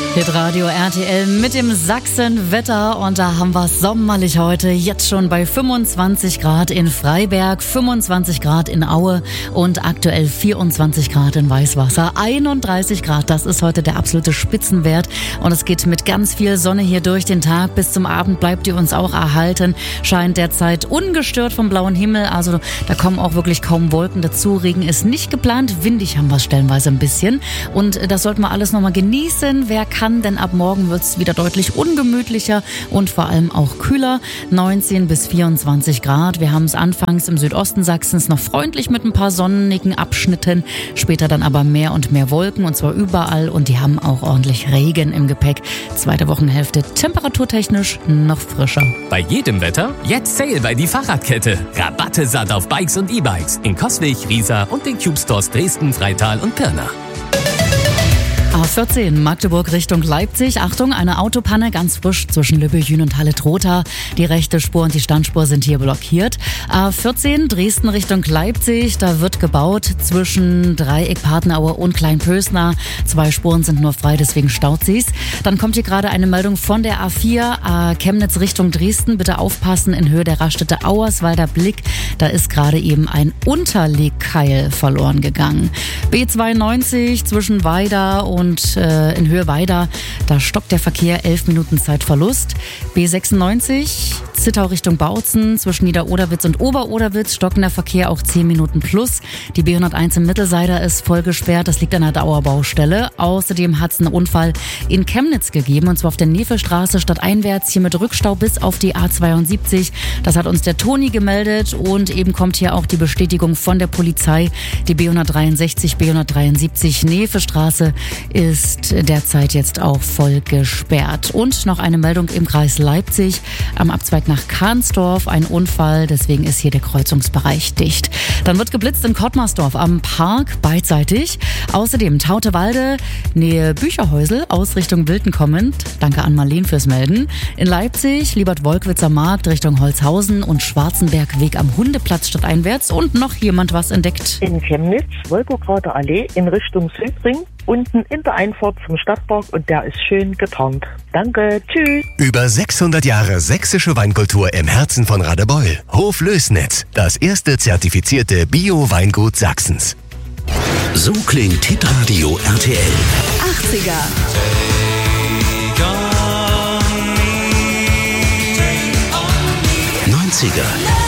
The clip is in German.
Hitradio RTL mit dem Sachsenwetter und da haben wir es sommerlich heute, jetzt schon bei 25 Grad in Freiberg, 25 Grad in Aue und aktuell 24 Grad in Weißwasser, 31 Grad, das ist heute der absolute Spitzenwert und es geht mit ganz viel Sonne hier durch den Tag, bis zum Abend bleibt die uns auch erhalten, scheint derzeit ungestört vom blauen Himmel, also da kommen auch wirklich kaum Wolken dazu, Regen ist nicht geplant, windig haben wir es stellenweise ein bisschen und das sollten wir alles nochmal genießen, wer kann, denn ab morgen wird es wieder deutlich ungemütlicher und vor allem auch kühler. 19 bis 24 Grad. Wir haben es anfangs im Südosten Sachsens noch freundlich mit ein paar sonnigen Abschnitten, später dann aber mehr und mehr Wolken und zwar überall und die haben auch ordentlich Regen im Gepäck. Zweite Wochenhälfte temperaturtechnisch noch frischer. Bei jedem Wetter jetzt Sale bei die Fahrradkette. Rabatte satt auf Bikes und E-Bikes in Coswig, Riesa und den Cube Stores Dresden, Freital und Pirna. A14 Magdeburg Richtung Leipzig. Achtung, eine Autopanne ganz frisch zwischen Lübbechin und Halle-Trotha. Die rechte Spur und die Standspur sind hier blockiert. A14 Dresden Richtung Leipzig. Da wird gebaut zwischen Dreieck Partneraue und Kleinpösner. 2 Spuren sind nur frei, deswegen staut sie's. Dann kommt hier gerade eine Meldung von der A4 Chemnitz Richtung Dresden. Bitte aufpassen in Höhe der Raststätte Auerswalder Blick. Da ist gerade eben ein Unterlegkeil verloren gegangen. B92 zwischen Weida und in Höhe Weida, da stockt der Verkehr, 11 Minuten Zeitverlust. B96 Zittau Richtung Bautzen, zwischen Niederoderwitz und Oberoderwitz stockender Verkehr auch 10 Minuten plus. Die B101 im Mittelseider ist voll gesperrt, das liegt an einer Dauerbaustelle. Außerdem hat es einen Unfall in Chemnitz gegeben und zwar auf der Nefelstraße stadteinwärts, hier mit Rückstau bis auf die A72. Das hat uns der Toni gemeldet und eben kommt hier auch die Bestätigung von der Polizei. Die B163, B173 Nefelstraße ist derzeit jetzt auch voll gesperrt. Und noch eine Meldung im Kreis Leipzig am Abzweig nach Kahnsdorf, ein Unfall, deswegen ist hier der Kreuzungsbereich dicht. Dann wird geblitzt in Kottmarsdorf am Park beidseitig. Außerdem Tautewalde, Nähe Bücherhäusel, aus Richtung Wilden kommend. Danke an Marleen fürs Melden. In Leipzig, Liebert-Wolkwitzer Markt Richtung Holzhausen und Schwarzenberg Weg am Hundeplatz stadteinwärts. Und noch jemand was entdeckt. In Chemnitz, Wolgokrater Allee in Richtung Südring. Unten in der Einfahrt zum Stadtpark und der ist schön getarnt. Danke, tschüss. Über 600 Jahre sächsische Weinkultur im Herzen von Radebeul. Hof Lößnitz, das erste zertifizierte Bio-Weingut Sachsens. So klingt Hitradio RTL. 80er. 90er.